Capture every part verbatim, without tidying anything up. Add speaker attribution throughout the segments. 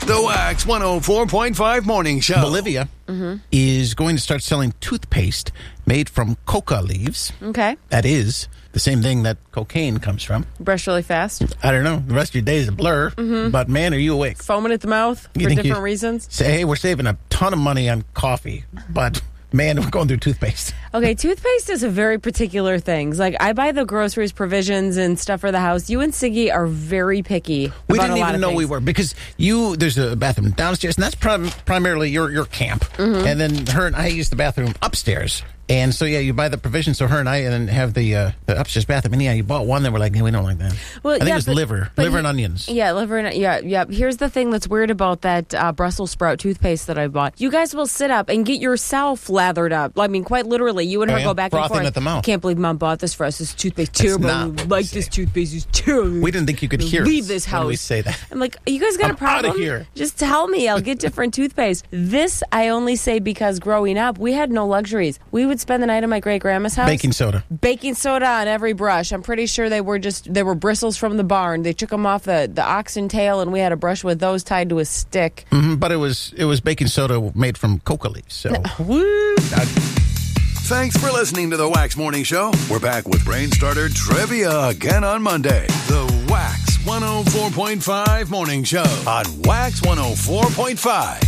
Speaker 1: The Wax one oh four point five Morning Show.
Speaker 2: Bolivia mm-hmm. is going to start selling toothpaste made from coca leaves.
Speaker 3: Okay.
Speaker 2: That is the same thing that cocaine comes from.
Speaker 3: Brush really fast.
Speaker 2: I don't know. The rest of your day is a blur. Mm-hmm. But, man, are you awake?
Speaker 3: Foaming at the mouth
Speaker 2: You
Speaker 3: for
Speaker 2: think
Speaker 3: different
Speaker 2: you
Speaker 3: reasons.
Speaker 2: Say, hey, we're saving a ton of money on coffee. But, man, we're going through toothpaste.
Speaker 3: Okay, toothpaste is a very particular thing. Like, I buy the groceries, provisions, and stuff for the house. You and Siggy are very picky
Speaker 2: We
Speaker 3: about
Speaker 2: didn't
Speaker 3: a lot
Speaker 2: even
Speaker 3: of
Speaker 2: know
Speaker 3: things.
Speaker 2: we were. Because you, there's a bathroom downstairs, and that's prim- primarily your, your camp. Mm-hmm. And then her and I use the bathroom upstairs. And so, yeah, you buy the provisions, so her and I and then have the, uh, the upstairs bathroom. And, yeah, you bought one that we're like, hey, we don't like that.
Speaker 3: Well,
Speaker 2: I think
Speaker 3: yeah,
Speaker 2: it was
Speaker 3: but,
Speaker 2: liver.
Speaker 3: but
Speaker 2: Liver
Speaker 3: he,
Speaker 2: and onions.
Speaker 3: Yeah, liver and, yeah, yeah. Here's the thing that's weird about that uh, Brussels sprout toothpaste that I bought. You guys will sit up and get yourself lathered up. I mean, quite literally, you and her
Speaker 2: oh, yeah?
Speaker 3: go back
Speaker 2: Frothing
Speaker 3: and forth.
Speaker 2: at the mouth.
Speaker 3: Can't believe Mom bought this for us. This toothpaste terrible.
Speaker 2: not
Speaker 3: Like,
Speaker 2: what we
Speaker 3: this
Speaker 2: say.
Speaker 3: toothpaste is terrible.
Speaker 2: We didn't think you could hear
Speaker 3: Leave
Speaker 2: us
Speaker 3: this
Speaker 2: when
Speaker 3: house.
Speaker 2: we say that.
Speaker 3: I'm like, you guys got
Speaker 2: I'm
Speaker 3: a problem?
Speaker 2: outta here.
Speaker 3: Just tell me. I'll get different toothpaste. This I only say because growing up, we had no luxuries. We would spend the night at my great grandma's house.
Speaker 2: Baking soda.
Speaker 3: Baking soda on every brush. I'm pretty sure they were just they were bristles from the barn. They took them off the, the oxen tail, and we had a brush with those tied to a stick.
Speaker 2: Mm-hmm, but it was it was baking soda made from coca leaves. So,
Speaker 3: Woo!
Speaker 1: Thanks for listening to The Wax Morning Show. We're back with Brain Starter Trivia again on Monday. The Wax one oh four point five Morning Show on Wax one oh four point five.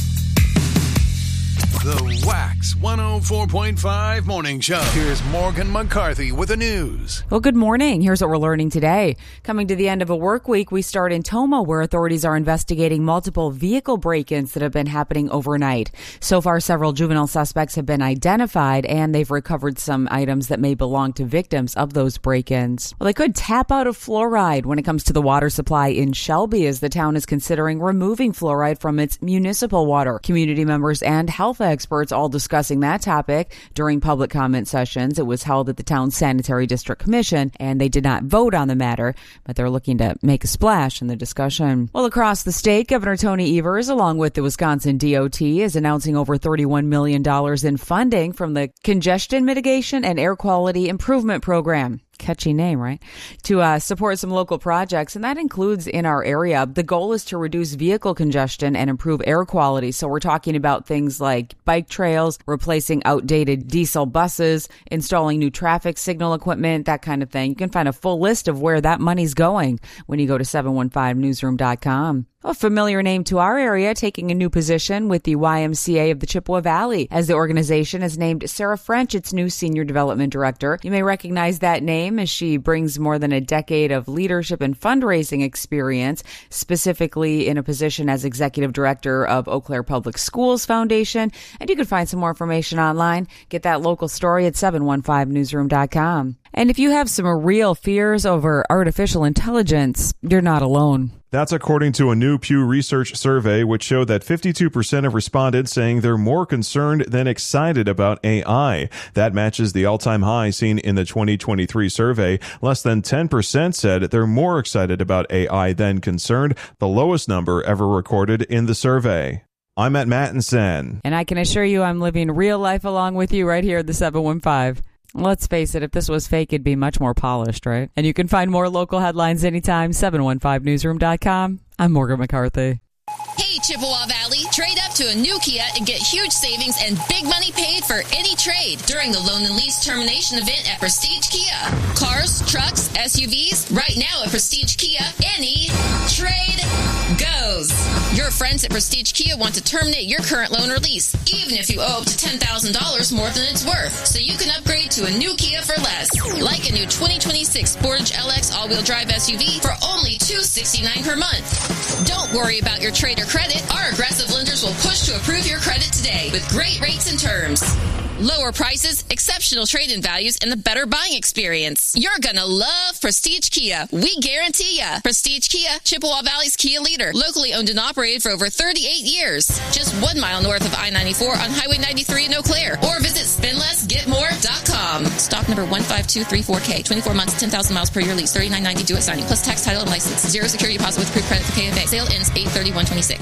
Speaker 1: The Wax one oh four point five Morning Show. Here's Morgan McCarthy with the news.
Speaker 4: Well, good morning. Here's what we're learning today. Coming to the end of a work week, we start in Toma, where authorities are investigating multiple vehicle break-ins that have been happening overnight. So far, several juvenile suspects have been identified, and they've recovered some items that may belong to victims of those break-ins. Well, they could tap out of fluoride when it comes to the water supply in Shelby, as the town is considering removing fluoride from its municipal water. Community members and health experts all discussing that topic during public comment sessions. It was held at the town's Sanitary District Commission, and they did not vote on the matter, but they're looking to make a splash in the discussion. Well, across the state, Governor Tony Evers, along with the Wisconsin D O T, is announcing over thirty-one million dollars in funding from the Congestion Mitigation and Air Quality Improvement Program. Catchy name, right? To uh, support some local projects, and that includes in our area. The goal is to reduce vehicle congestion and improve air quality. So we're talking about things like bike trails, replacing outdated diesel buses, installing new traffic signal equipment, that kind of thing. You can find a full list of where that money's going when you go to seven one five newsroom dot com. A familiar name to our area, taking a new position with the Y M C A of the Chippewa Valley, as the organization has named Sarah French its new Senior Development Director. You may recognize that name as she brings more than a decade of leadership and fundraising experience, specifically in a position as Executive Director of Eau Claire Public Schools Foundation. And you can find some more information online. Get that local story at seven one five newsroom dot com. And if you have some real fears over artificial intelligence, you're not alone.
Speaker 5: That's according to a new Pew Research survey, which showed that fifty-two percent of respondents saying they're more concerned than excited about A I. That matches the all-time high seen in the twenty twenty-three survey. Less than ten percent said they're more excited about A I than concerned, the lowest number ever recorded in the survey. I'm Matt Mattinson.
Speaker 4: And I can assure you I'm living real life along with you right here at the seven one five. Let's face it, if this was fake, it'd be much more polished, right? And you can find more local headlines anytime, seven one five newsroom dot com. I'm Morgan McCarthy.
Speaker 6: Hey, Chippewa Valley, trade up to a new Kia and get huge savings and big money paid for any trade during the loan and lease termination event at Prestige Kia. Cars, trucks, S U Vs, right now at Prestige Kia, any trade goes. Your friends at Prestige Kia want to terminate your current loan or lease, even if you owe up to ten thousand dollars more than it's worth, so you can upgrade to a new Kia for less. Like a new twenty twenty-six Sportage L X all-wheel drive S U V for only two hundred sixty-nine dollars per month. Don't worry about your trade or credit. Our aggressive lenders will push to approve your credit today with great rates and terms. Lower prices, exceptional trade-in values, and the better buying experience. You're gonna love Prestige Kia. We guarantee ya. Prestige Kia, Chippewa Valley's Kia leader. Locally owned and operated for over thirty-eight years. Just one mile north of I ninety-four on Highway ninety-three in Eau Claire. Or visit spend less get more dot com. Stock number one five two three four K. twenty-four months, ten thousand miles per year lease. thirty-nine ninety due at signing. Plus tax, title, and license. Zero security deposit with approved credit for K F A. Sale ends eight thirty-one twenty-six.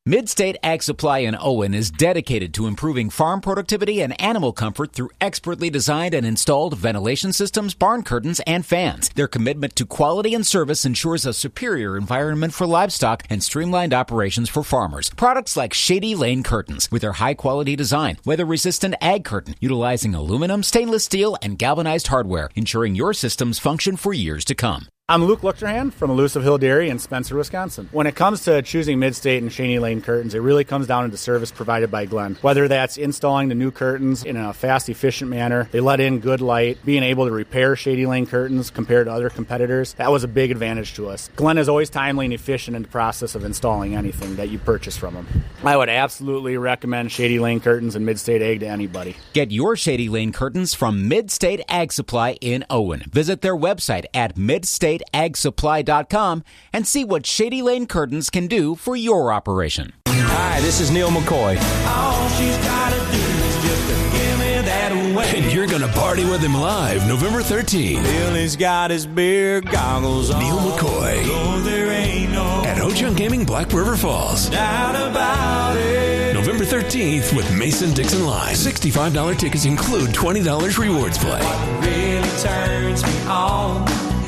Speaker 7: Midstate Ag Supply in Owen is dedicated to improving farm productivity and animal comfort through expertly designed and installed ventilation systems, barn curtains, and fans. Their commitment to quality and service ensures a superior environment for livestock and streamlined operations for farmers. Products like Shady Lane Curtains, with their high-quality design, weather-resistant ag curtain, utilizing aluminum, stainless steel, and galvanized hardware, ensuring your systems function for years to come.
Speaker 8: I'm Luke Luchterhand from Elusive Hill Dairy in Spencer, Wisconsin. When it comes to choosing Midstate and Shady Lane curtains, it really comes down to the service provided by Glenn. Whether that's installing the new curtains in a fast, efficient manner, they let in good light, being able to repair Shady Lane curtains compared to other competitors, that was a big advantage to us. Glenn is always timely and efficient in the process of installing anything that you purchase from him. I would absolutely recommend Shady Lane curtains and Midstate Ag to anybody.
Speaker 7: Get your Shady Lane curtains from Midstate Ag Supply in Owen. Visit their website at midstate ag supply dot com and see what Shady Lane Curtains can do for your operation.
Speaker 9: Hi, this is Neil McCoy.
Speaker 10: All she's gotta do is just to give me that away.
Speaker 11: And you're gonna party with him live November thirteenth.
Speaker 10: Billy's got his beer goggles on.
Speaker 11: Neil McCoy.
Speaker 10: So there ain't no
Speaker 11: at Ho-Chunk Gaming, Black River Falls.
Speaker 10: Doubt about it.
Speaker 11: November thirteenth with Mason Dixon Live. sixty-five dollars tickets include twenty dollars rewards play.
Speaker 10: What really turns me on.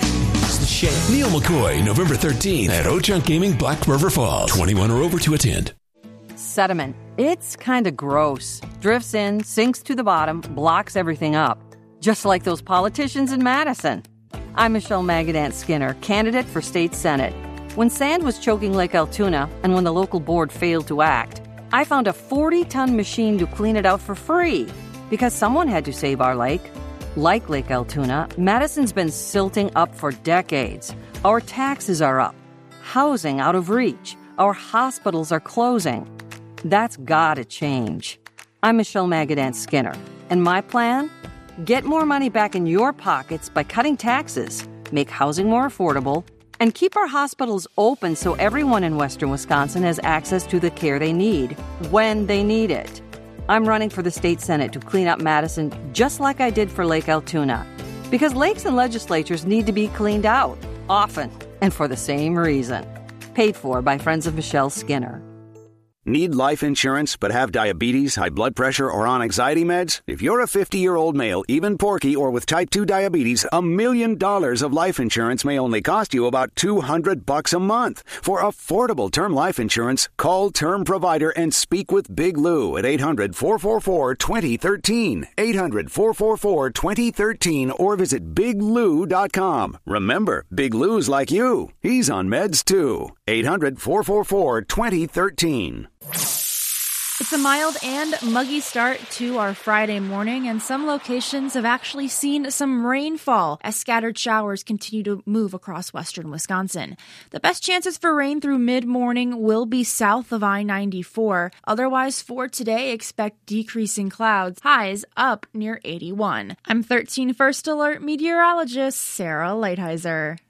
Speaker 11: Neil McCoy, November thirteenth at Ho-Chunk Gaming, Black River Falls. twenty-one or over to attend.
Speaker 12: Sediment. It's kind of gross. Drifts in, sinks to the bottom, blocks everything up. Just like those politicians in Madison. I'm Michelle Magadant Skinner, candidate for state senate. When sand was choking Lake Altoona and when the local board failed to act, I found a forty-ton machine to clean it out for free because someone had to save our lake. Like Lake Altoona, Madison's been silting up for decades. Our taxes are up. Housing out of reach. Our hospitals are closing. That's gotta change. I'm Michelle Magadant Skinner, and my plan? Get more money back in your pockets by cutting taxes, make housing more affordable, and keep our hospitals open so everyone in Western Wisconsin has access to the care they need, when they need it. I'm running for the state senate to clean up Madison just like I did for Lake Altoona. Because lakes and legislatures need to be cleaned out, often, and for the same reason. Paid for by Friends of Michelle Skinner.
Speaker 13: Need life insurance but have diabetes, high blood pressure, or on anxiety meds? If you're a fifty-year-old male, even porky, or with type two diabetes, a million dollars of life insurance may only cost you about two hundred bucks a month. For affordable term life insurance, call Term Provider and speak with Big Lou at eight hundred, four four four, two zero one three, eight hundred, four four four, two zero one three, or visit big lou dot com. Remember, Big Lou's like you. He's on meds too. eight hundred, four four four, two zero one three.
Speaker 14: It's a mild and muggy start to our Friday morning, and some locations have actually seen some rainfall as scattered showers continue to move across western Wisconsin. The best chances for rain through mid-morning will be south of I ninety-four. Otherwise, for today, expect decreasing clouds, highs up near eighty-one. I'm thirteen First Alert meteorologist Sarah Lighthizer.